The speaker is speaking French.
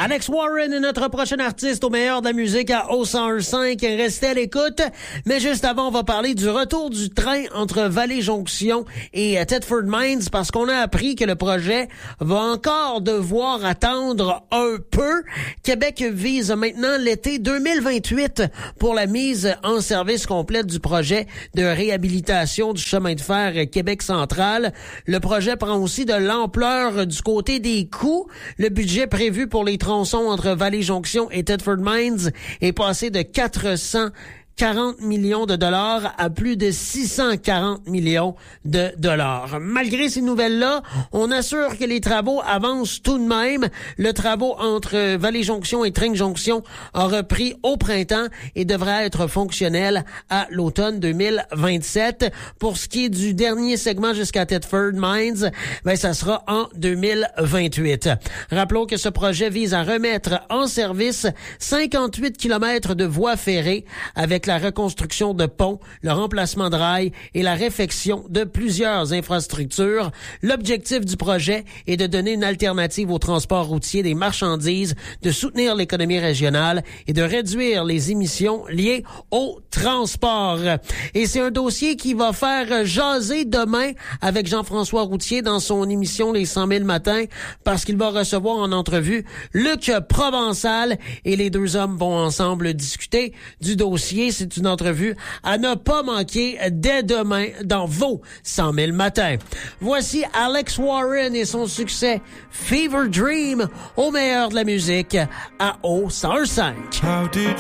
Alex Warren est notre prochain artiste au meilleur de la musique à O101.5. Restez à l'écoute. Mais juste avant, on va parler du retour du train entre Vallée-Jonction et Thetford Mines parce qu'on a appris que le projet va encore devoir attendre un peu. Québec vise maintenant l'été 2028 pour la mise en service complète du projet de réhabilitation du chemin de fer Québec central. Le projet prend aussi de l'ampleur du côté des coûts. Le budget prévu pour les tronçons entre Vallée-Jonction et Thetford Mines est passé de 440 millions de dollars à plus de 640 millions de dollars. Malgré ces nouvelles-là, on assure que les travaux avancent tout de même. Le travaux entre Vallée-Jonction et Tring-Jonction a repris au printemps et devrait être fonctionnel à l'automne 2027. Pour ce qui est du dernier segment jusqu'à Thetford Mines, ça sera en 2028. Rappelons que ce projet vise à remettre en service 58 kilomètres de voies ferrées avec la reconstruction de ponts, le remplacement de rails et la réfection de plusieurs infrastructures. L'objectif du projet est de donner une alternative au transport routier des marchandises, de soutenir l'économie régionale et de réduire les émissions liées au transport. Et c'est un dossier qui va faire jaser demain avec Jean-François Routier dans son émission Les 100 000 matins parce qu'il va recevoir en entrevue Luc Provençal et les deux hommes vont ensemble discuter du dossier. C'est une entrevue à ne pas manquer dès demain dans vos 100 000 matins. Voici Alex Warren et son succès Fever Dream au meilleur de la musique à O101.5. How did